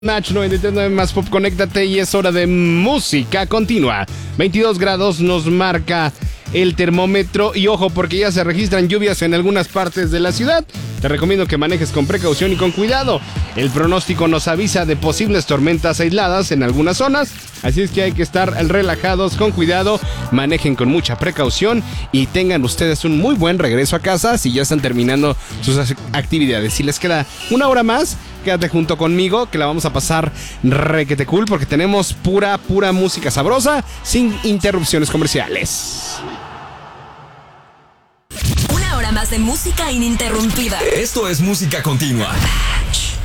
Match 99 más Pop, conéctate y es hora de música continua. 22 grados nos marca el termómetro y ojo porque ya se registran lluvias en algunas partes de la ciudad. Te recomiendo que manejes con precaución y con cuidado. El pronóstico nos avisa de posibles tormentas aisladas en algunas zonas, así es que hay que estar relajados, con cuidado, manejen con mucha precaución y tengan ustedes un muy buen regreso a casa si ya están terminando sus actividades. Si les queda una hora más, quédate junto conmigo que la vamos a pasar requete cool porque tenemos pura música sabrosa sin interrupciones comerciales. Una hora más de música ininterrumpida. Esto es música continua.